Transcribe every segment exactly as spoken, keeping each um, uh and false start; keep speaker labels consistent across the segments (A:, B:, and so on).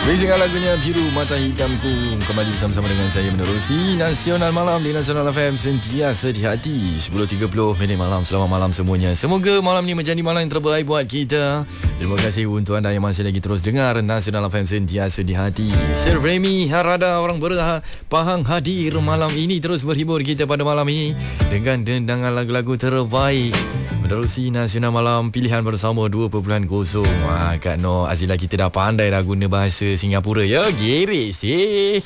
A: Berisi lagunya Biru Mata Hitamku. Kembali bersama-sama dengan saya menerusi Nasional Malam di Nasional F M, sentiasa di hati. Sepuluh tiga puluh minit malam. Selamat malam semuanya. Semoga malam ni menjadi malam yang terbaik buat kita. Terima kasih untuk anda yang masih lagi terus dengar Nasional F M, sentiasa di hati. Sir Remy Harada, orang Berhad Pahang, hadir malam ini terus berhibur kita pada malam ini dengan dendangan lagu-lagu terbaik. Menerusi Nasional Malam, pilihan bersama dua perpuluhan kosong. Wah, Kak Noh Azila, kita dah pandai dah guna bahasa Singapura ya. Gerik sih.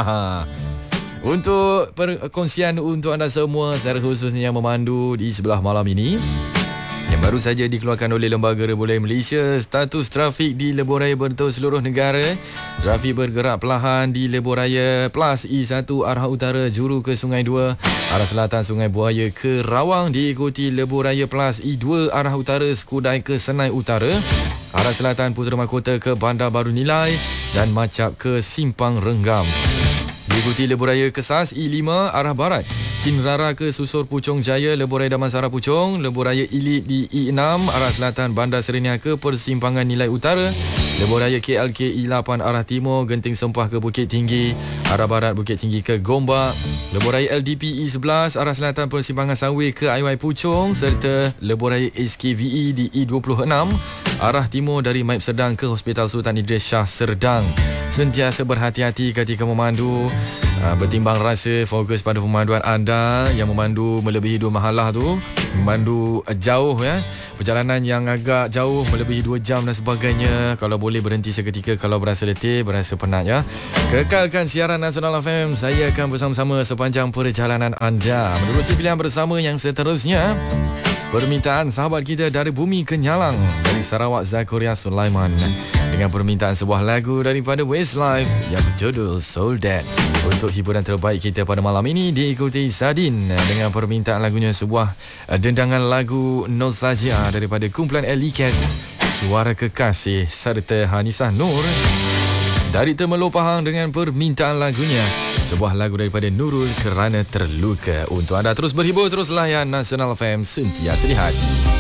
A: Untuk perkongsian untuk anda semua, secara khususnya yang memandu di sebelah malam ini, yang baru saja dikeluarkan oleh Lembaga Rebolai Malaysia, status trafik di lebuh raya Bentong seluruh negara. Trafik bergerak perlahan di lebuh raya Plus E satu arah utara Juru ke Sungai dua, arah selatan Sungai Buaya ke Rawang, diikuti lebuh raya Plus E dua arah utara Skudai ke Senai Utara, arah selatan Putera Mahkota ke Bandar Baru Nilai dan Macap ke Simpang Renggam. Diikuti lebuh raya Kesas E lima arah barat Kinrara ke Susur Puchong Jaya, lebuh raya Damansara Puchong, lebuh raya Ilit di E enam arah selatan Bandar Serenia ke Persimpangan Nilai Utara, lebuh raya K L K E lapan arah timur Genting Sempah ke Bukit Tinggi, arah barat Bukit Tinggi ke Gombak, lebuh raya L D P E sebelas arah selatan Persimpangan Sunway ke I Y Puchong, serta lebuh raya S K V E di E dua puluh enam arah timur dari Maip Serdang ke Hospital Sultan Idris Shah Serdang. Sentiasa berhati-hati ketika memandu. Uh, bertimbang rasa, fokus pada pemanduan anda. Yang memandu melebihi dua mahalah tu, memandu uh, jauh ya, perjalanan yang agak jauh melebihi dua jam dan sebagainya, kalau boleh berhenti seketika kalau berasa letih, berasa penat ya. Kekalkan siaran Nasional F M. Saya akan bersama-sama sepanjang perjalanan anda. Menerusi pilihan bersama yang seterusnya, permintaan sahabat kita dari Bumi Kenyalang, dari Sarawak, Zakaria Sulaiman, dengan permintaan sebuah lagu daripada Westlife yang berjudul Soul Dead. Untuk hiburan terbaik kita pada malam ini, diikuti Sadin dengan permintaan lagunya sebuah dendangan lagu Nostalgia daripada kumpulan Ellie Cats, Suara Kekasih, serta Hanisah Nur dari Temerloh Pahang dengan permintaan lagunya sebuah lagu daripada Nurul, Kerana Terluka. Untuk anda terus berhibur, terus layan Nasional F M, sentiasa di hati.